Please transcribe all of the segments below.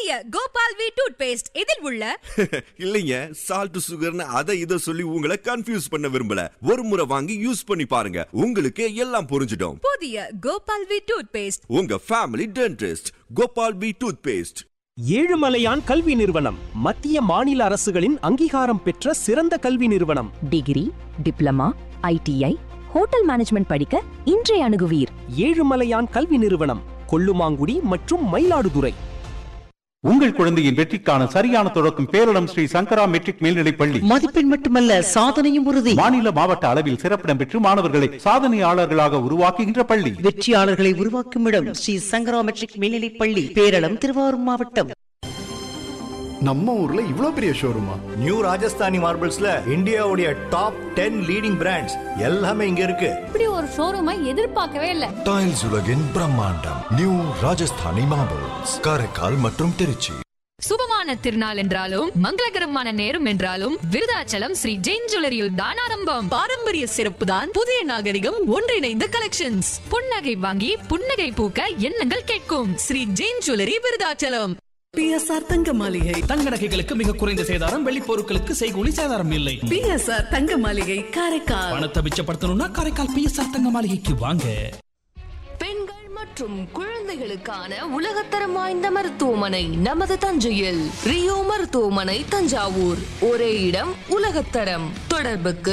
புதிய Gopal we tooth paste இதில் உள்ள இல்லைங்க, சால்ட் சுகர்னு அதை இதை சொல்லி உங்களை கன்ஃபியூஸ் பண்ண விரும்பல. ஒரு முறை வாங்கி யூஸ் பண்ணி பாருங்க, உங்களுக்கு எல்லாம் புரிஞ்சிடும். புதிய கோபால் வி டூத் பேஸ்ட், உங்க family dentist. Gopal we tooth paste. Ezhumalaiyan கல்வி நிறுவனம் மத்திய மாநில அரசுகளின் அங்கீகாரம் பெற்ற சிறந்த கல்வி நிறுவனம். Degree, diploma, ITI, hotel management படிக்க இன்றைய அணுகுவீர். ஏழுமலையான் கல்வி நிறுவனம், கொல்லுமாங்குடி மற்றும் மயிலாடுதுறை. உங்கள் குழந்தையின் வெற்றிக்கான சரியான தொடக்கம் பேரிடம் ஸ்ரீ சங்கரா மெட்ரிக் மேல்நிலைப் பள்ளி. மதிப்பெண் மட்டுமல்ல, சாதனையும் உறுதி. மாநில மாவட்ட அளவில் சிறப்பிடம் பெற்று மாணவர்களை சாதனையாளர்களாக உருவாக்குகின்ற பள்ளி. வெற்றியாளர்களை உருவாக்கும் இடம் ஸ்ரீ சங்கரா மெட்ரிக் மேல்நிலைப் பள்ளி, பேரளம், திருவாரூர் மாவட்டம். நம்ம ஊர்ல இவ்ளோ பெரிய ஷோரூமா? நியூ ராஜஸ்தானி மார்பிள்ஸ்ல இந்தியாவுடைய டாப் 10 லீடிங் பிராண்ட்ஸ் எல்லாமே இங்க இருக்கு. இப்படி ஒரு ஷோரூமை எதிர்பார்க்கவே இல்ல. டைல்ஸ் உலகின் பிரம்மாண்டம் நியூ ராஜஸ்தானி மார்பிள்ஸ், காரைக்கால் மற்றும் திருச்சி. சுபமான திருநாள் என்றாலும் மங்களகரமான நேரம் என்றாலும் விருதாச்சலம் ஸ்ரீ ஜெயின் ஜுவல்லரியில் தான் ஆரம்பம். பாரம்பரிய சிறப்பு தான் புதிய நாகரிகம் ஒன்றிணைந்த கலெக்ஷன்ஸ். புன்னகை வாங்கி புன்னகை பூக்க எண்ணங்கள் கேட்கும் ஸ்ரீ ஜெயின் ஜுவல்லரி, விருதாச்சலம். PSR தங்க மாளிகை. தங்க நகைகளுக்கு மிக குறைந்த சேதாரம், வெள்ளி பொருட்களுக்கு செய்கூலி சேதாரம் இல்லை. PSR தங்க மாளிகை, காரைக்கால். பணத்தை மிச்சப்படுத்தணும்னா காரைக்கால் PSR தங்க மாளிகைக்கு வாங்க. பெண்கள் மற்றும் குழந்தைகளுக்கான உலகத்தரம் வாய்ந்த மருத்துவமனை நமது தஞ்சையில். ரியோ மருத்துவமனை, தஞ்சாவூர். ஒரே இடம், உலகத்தரம். தொடர்புக்கு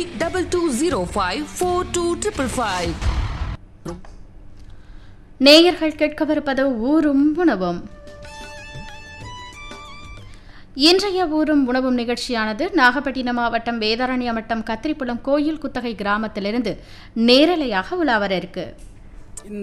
8220542555. நேயர்கள் கேட்கவிருப்பது ஊரும் உணவும். இன்றைய ஊரும் உணவும் நிகழ்ச்சியானது நாகப்பட்டினம் மாவட்டம் வேதாரண்யம் வட்டம் கத்திரிப்புலம் கோயில் குத்தகை கிராமத்திலிருந்து நேரலையாக உலாவர இருக்கு.